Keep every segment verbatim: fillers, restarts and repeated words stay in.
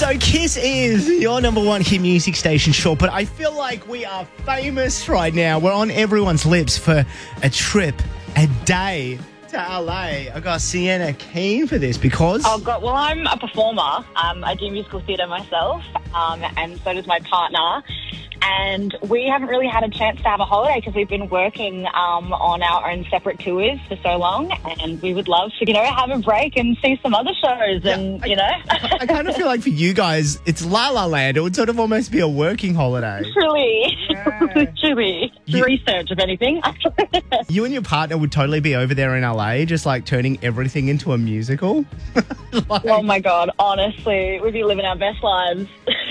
So Kiss is your number one hit music station, sure, but I feel like we are famous right now. We're on everyone's lips for a trip, a day to L A. I got Sienna keen for this because... Oh, God. Well, I'm a performer. Um, I do musical theatre myself, um, and so does my partner. And we haven't really had a chance to have a holiday because we've been working um, on our own separate tours for so long, and we would love to, you know, have a break and see some other shows Yeah, and, I, you know. I, I kind of feel like for you guys, it's La La Land. It would sort of almost be a working holiday. Truly. Yeah. Truly. You- Research, if anything. You and your partner would totally be over there in L A, just like turning everything into a musical. Like, Oh, my God. Honestly, we'd be living our best lives.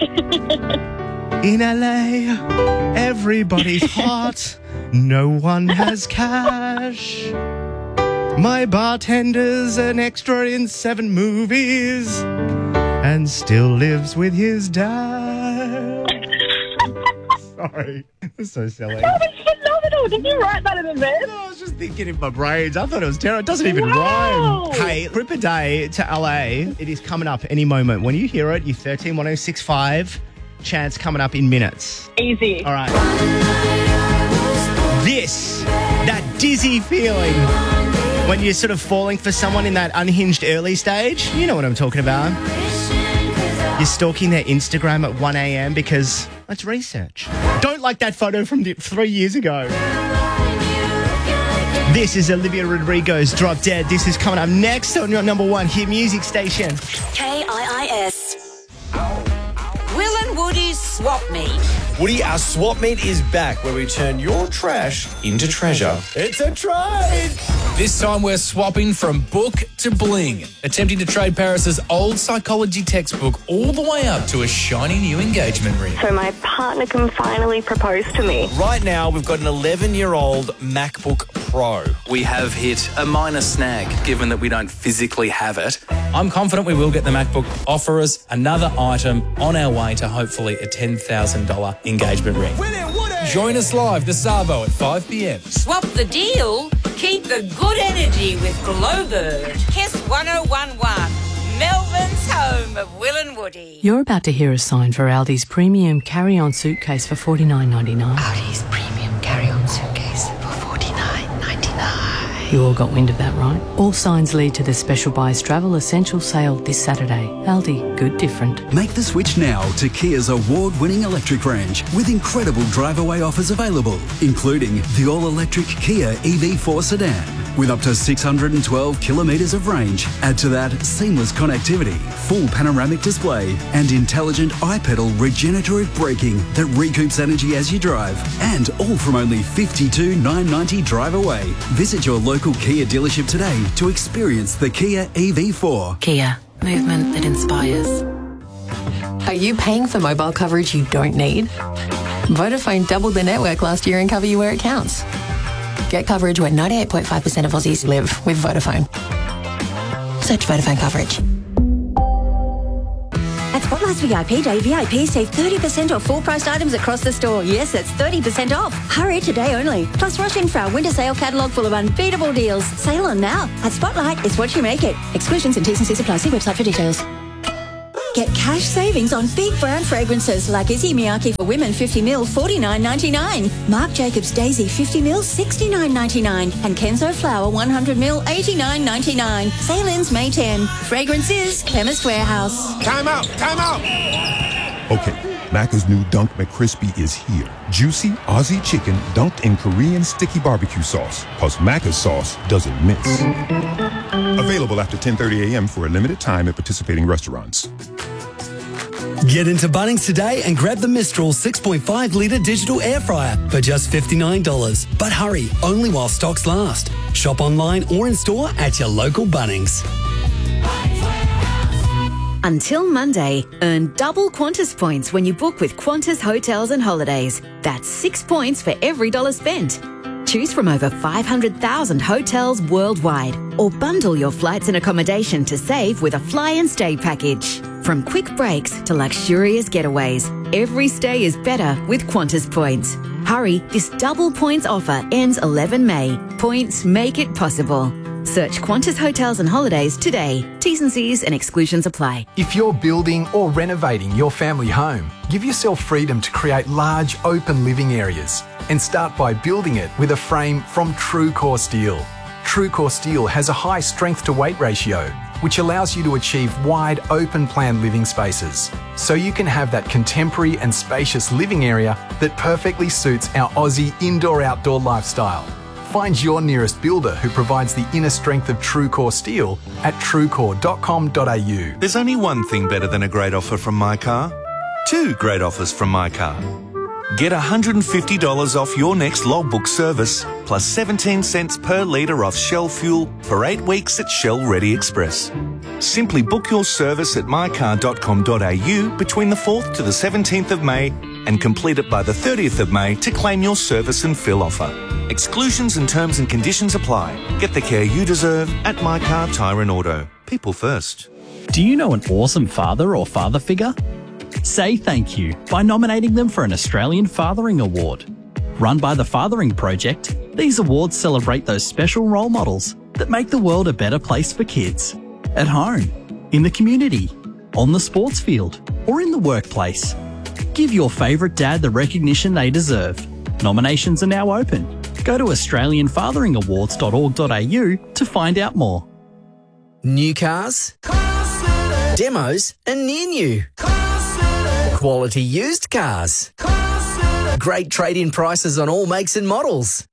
in L A, everybody's hot. No one has cash. My bartender's an extra in seven movies and still lives with his dad. Sorry, it's so silly. Oh, that's phenomenal. Did you write that in advance? I was just thinking in my brains. I thought it was terrible. It doesn't even Wow. rhyme. Hey, trip a day to L A. It is coming up any moment. When you hear it, you thirteen one oh six five. Chance coming up in minutes. Easy. All right. This, that dizzy feeling when you're sort of falling for someone in that unhinged early stage. You know what I'm talking about. You're stalking their Instagram at one a.m. because that's research. Don't like that photo from the, three years ago. This is Olivia Rodrigo's Drop Dead. This is coming up next on your number one hit music station. K I I S. Will and Woody's Swap Meet. Woody, our swap meet is back where we turn your trash into treasure. It's a trade! This time we're swapping from book to bling, attempting to trade Paris's old psychology textbook all the way up to a shiny new engagement ring. So my partner can finally propose to me. Right now, we've got an eleven-year-old MacBook Pro. We have hit a minor snag, given that we don't physically have it. I'm confident we will get the MacBook. Offer us another item on our way to hopefully a ten thousand dollars engagement ring. Join us live this Savo at five p.m. Swap the deal. Keep the good energy with Glowbird. Kiss one oh one one. Melbourne's home of Will and Woody. You're about to hear a sign for Aldi's premium carry-on suitcase for forty-nine ninety-nine. Aldi's premium carry-on suitcase for forty-nine ninety-nine. You all got wind of that, right? All signs lead to the Special Buys Travel Essential Sale this Saturday. Aldi, good different. Make the switch now to Kia's award-winning electric range with incredible drive-away offers available, including the all-electric Kia E V four sedan with up to six hundred twelve kilometres of range. Add to that seamless connectivity, full panoramic display and intelligent iPedal regenerative braking that recoups energy as you drive. And all from only fifty-two thousand nine hundred ninety dollars drive away. Visit your local Kia dealership today to experience the Kia E V four. Kia, movement that inspires. Are you paying for mobile coverage you don't need? Vodafone doubled their network last year and cover you where it counts. Get coverage where ninety-eight point five percent of Aussies live with Vodafone. Search Vodafone coverage. At Spotlight's V I P Day, V I Ps save thirty percent off full-priced items across the store. Yes, that's thirty percent off. Hurry today only. Plus, rush in for our winter sale catalogue full of unbeatable deals. Sale on now. At Spotlight, it's what you make it. Exclusions and T's and C's apply. See website for details. Get cash savings on big brand fragrances like Issey Miyake for women fifty mil, forty-nine ninety-nine. Marc Jacobs Daisy fifty mil, sixty-nine ninety-nine. And Kenzo Flower one hundred mil, eighty-nine ninety-nine. Sale ends May tenth. Fragrances, Chemist Warehouse. Time out! Time out! Okay, Macca's new Dunk McCrispy is here. Juicy Aussie chicken dunked in Korean sticky barbecue sauce. Plus Macca's sauce doesn't miss. Available after ten thirty a.m. for a limited time at participating restaurants. Get into Bunnings today and grab the Mistral six point five litre digital air fryer for just fifty-nine dollars. But hurry, only while stocks last. Shop online or in store at your local Bunnings. Until Monday, earn double Qantas points when you book with Qantas Hotels and Holidays. That's six points for every dollar spent. Choose from over five hundred thousand hotels worldwide or bundle your flights and accommodation to save with a fly and stay package. From quick breaks to luxurious getaways, every stay is better with Qantas points. Hurry, this double points offer ends eleven May. Points make it possible. Search Qantas Hotels and Holidays today. T's and C's and exclusions apply. If you're building or renovating your family home, give yourself freedom to create large open living areas and start by building it with a frame from TrueCore Steel. TrueCore Steel has a high strength to weight ratio, which allows you to achieve wide open plan living spaces, so you can have that contemporary and spacious living area that perfectly suits our Aussie indoor-outdoor lifestyle. Find your nearest builder who provides the inner strength of TrueCore Steel at truecore dot com dot a u. There's only one thing better than a great offer from My Car. Two great offers from My Car. Get one hundred fifty dollars off your next logbook service, plus seventeen cents per litre off Shell fuel for eight weeks at Shell Ready Express. Simply book your service at my car dot com dot a u between the fourth to the seventeenth of May and complete it by the thirtieth of May to claim your service and fill offer. Exclusions and terms and conditions apply. Get the care you deserve at My Car Tyre and Auto. People first. Do you know an awesome father or father figure? Say thank you by nominating them for an Australian Fathering Award. Run by the Fathering Project, these awards celebrate those special role models that make the world a better place for kids. At home, in the community, on the sports field, or in the workplace. Give your favourite dad the recognition they deserve. Nominations are now open. Go to australian fathering awards dot org dot a u to find out more. New cars, demos and near new. Quality used cars. Great trade-in prices on all makes and models.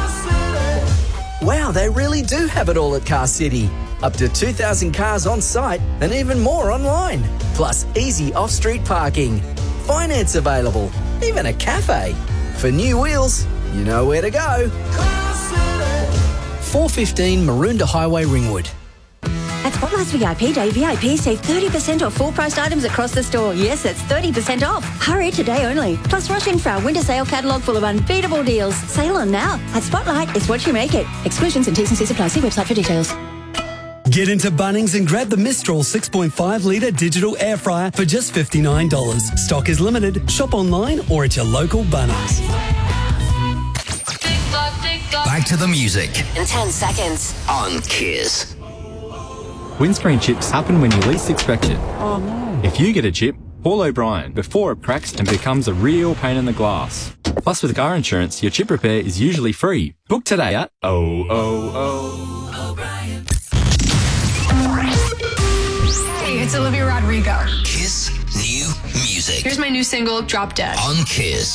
Wow, they really do have it all at Car City. Up to two thousand cars on site and even more online. Plus easy off-street parking. Finance available. Even a cafe. For new wheels, you know where to go. four fifteen Maroondah Highway, Ringwood. At Spotlight's V I P Day, V I Ps save thirty percent off full-priced items across the store. Yes, that's thirty percent off. Hurry today only. Plus, rush in for our winter sale catalogue full of unbeatable deals. Sail on now. At Spotlight, it's what you make it. Exclusions and T's and C's apply. See website for details. Get into Bunnings and grab the Mistral six point five litre digital air fryer for just fifty-nine dollars. Stock is limited. Shop online or at your local Bunnings. Back to the music in ten seconds on Kiss. Windscreen chips happen when you least expect it. Oh no. If you get a chip, call O'Brien before it cracks and becomes a real pain in the glass. Plus, with car insurance, your chip repair is usually free. Book today at oh oh oh O'Brien. Hey, it's Olivia Rodrigo. Kiss new music. Here's my new single, Drop Dead. On Kiss.